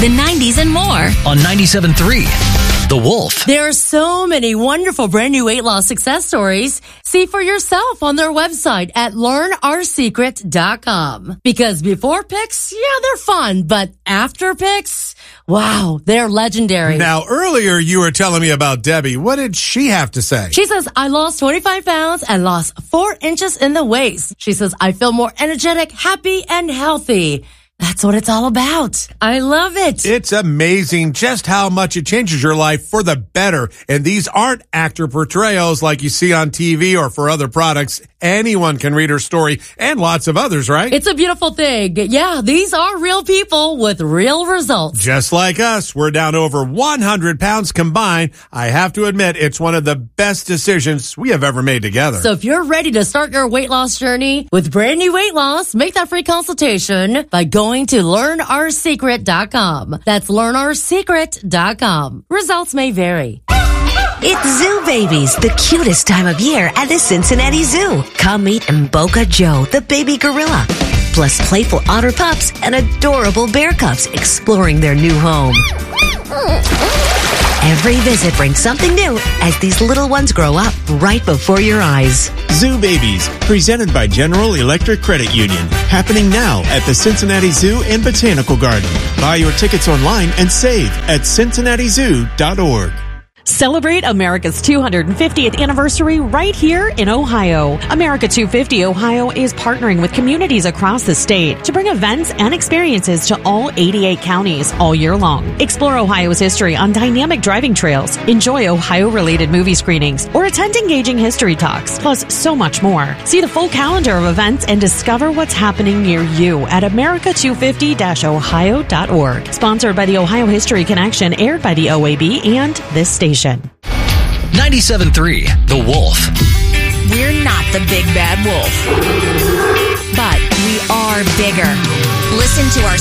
the 90s, and more. On 97.3, The Wolf. There are so many wonderful brand new weight loss success stories. See for yourself on their website at learnourSecret.com. Because before pics, yeah, they're fun, but after pics, wow, they're legendary. Now, earlier you were telling me about Debbie. What did she have to say? She says, I lost 25 pounds and lost 4 inches in the waist. She says, I feel more energetic, happy, and healthy. That's what it's all about. I love it. It's amazing just how much it changes your life for the better. And these aren't actor portrayals like you see on TV or for other products. Anyone can read her story and lots of others, right? It's a beautiful thing. Yeah, these are real people with real results. Just like us, we're down over 100 pounds combined. I have to admit, it's one of the best decisions we have ever made together. So if you're ready to start your weight loss journey with brand new weight loss, make that free consultation by going to learnourSecret.com. That's learnourSecret.com. Results may vary. It's Zoo Babies, the cutest time of year at the Cincinnati Zoo. Come meet Mboka Joe, the baby gorilla. Plus playful otter pups and adorable bear cubs exploring their new home. Every visit brings something new as these little ones grow up right before your eyes. Zoo Babies, presented by General Electric Credit Union. Happening now at the Cincinnati Zoo and Botanical Garden. Buy your tickets online and save at cincinnatizoo.org. Celebrate America's 250th anniversary right here in Ohio. America 250 Ohio is partnering with communities across the state to bring events and experiences to all 88 counties all year long. Explore Ohio's history on dynamic driving trails, enjoy Ohio-related movie screenings, or attend engaging history talks, plus so much more. See the full calendar of events and discover what's happening near you at America250-ohio.org. Sponsored by the Ohio History Connection, aired by the OAB and this station. 97.3, The Wolf. We're not the big bad wolf, but we are bigger. Listen to our